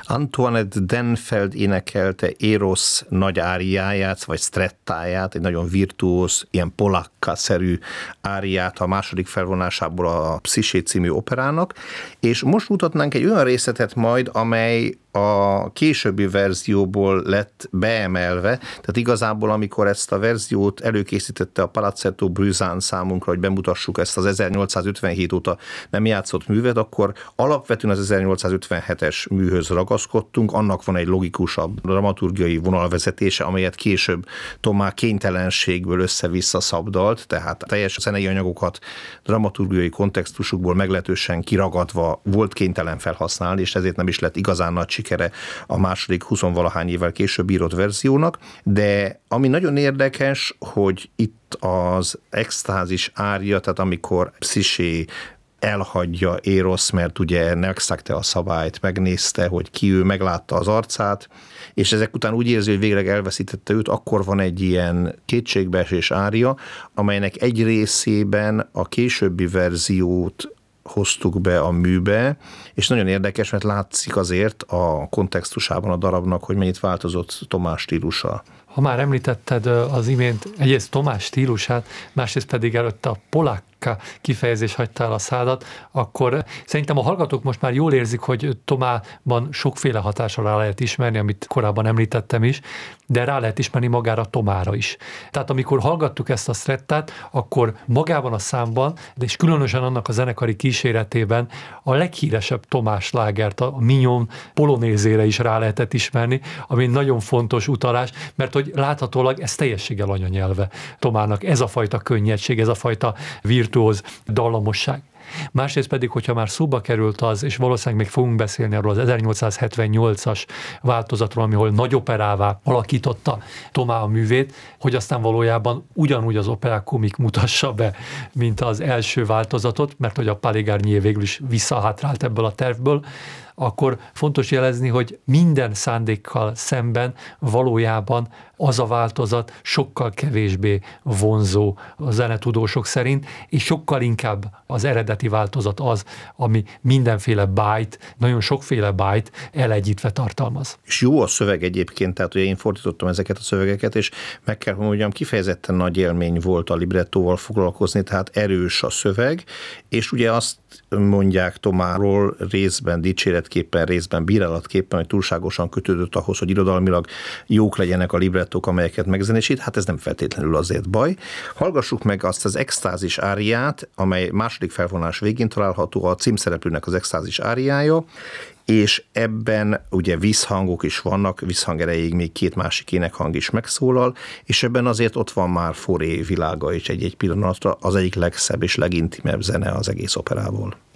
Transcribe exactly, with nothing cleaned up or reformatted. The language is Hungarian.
Antoinette Denfeld énekelte Eros nagy áriáját, vagy strettáját, egy nagyon virtuóz, ilyen polakka-szerű áriát a második felvonásából a Psyché című operának, és most mutatnánk egy olyan részletet majd, amely a későbbi verzióból lett beemelve, tehát igazából amikor ezt a verziót előkészítette a Palazzetto Bruzán számunkra, hogy bemutassuk ezt az ezernyolcszázötvenhét óta nem játszott művet, akkor alapvetően az ezernyolcszázötvenhetes műhöz ragaszkodtunk, annak van egy logikusabb dramaturgiai vonalvezetése, amelyet később Tomá kénytelenségből össze-vissza szabdalt, tehát a teljes zenei anyagokat dramaturgiai kontextusukból meglehetősen kiragadva volt kénytelen felhasználni, és ezért nem is lett igazán nagy sikere a második huszonvalahány évvel később írott verziónak, de ami nagyon érdekes, hogy itt az extázis ária, tehát amikor Psyché elhagyja Érosz, mert ugye megszegte a szabályt, megnézte, hogy ki ő, meglátta az arcát, és ezek után úgy érzi, hogy végleg elveszítette őt, akkor van egy ilyen kétségbeesés ária, amelynek egy részében a későbbi verziót hoztuk be a műbe, és nagyon érdekes, mert látszik azért a kontextusában a darabnak, hogy mennyit változott Tomás stílusa. Ha már említetted az imént egyrészt Tomás stílusát, másrészt pedig előtte a polakka kifejezés hagyta el a szádat, akkor szerintem a hallgatók most már jól érzik, hogy Tomában sokféle hatásra rá lehet ismerni, amit korábban említettem is, de rá lehet ismerni magára Tomára is. Tehát amikor hallgattuk ezt a strettát, akkor magában a számban, de és különösen annak a zenekari kíséretében a leghíresebb Tomás slágert, a Mignon polonézére is rá lehetett ismerni, ami nagyon fontos utalás, mert hogy láthatólag ez teljességgel anyanyelve Tomának, ez a fajta könnyedség, ez a fajta virtuóz dallamosság. Másrészt pedig, hogyha már szóba került az, és valószínűleg még fogunk beszélni arról az ezernyolcszázhetvennyolcas változatról, amihol nagy operává alakította Tomá a művét, hogy aztán valójában ugyanúgy az opera komik mutassa be, mint az első változatot, mert hogy a Palais Garnier végül is visszahátrált ebből a tervből, akkor fontos jelezni, hogy minden szándékkal szemben valójában az a változat sokkal kevésbé vonzó a zenetudósok szerint, és sokkal inkább az eredeti változat az, ami mindenféle bájt, nagyon sokféle bájt elegyítve tartalmaz. És jó a szöveg egyébként, tehát ugye én fordítottam ezeket a szövegeket, és meg kell mondjam, kifejezetten nagy élmény volt a librettóval foglalkozni, tehát erős a szöveg, és ugye azt mondják Tomáról részben dicséretképpen, részben bírálatképpen, hogy túlságosan kötődött ahhoz, hogy irodalmilag jók legyenek a librettók, amelyeket megzenésít, hát ez nem feltétlenül azért baj. Hallgassuk meg azt az extázis áriát, amely második felvonás végén található, a címszereplőnek az extázis áriája, és ebben ugye vízhangok is vannak, vízhang erejéig még két másik énekhang is megszólal, és ebben azért ott van már Fauré világa is egy-egy pillanatra, az egyik legszebb és legintimebb zene az egész operából.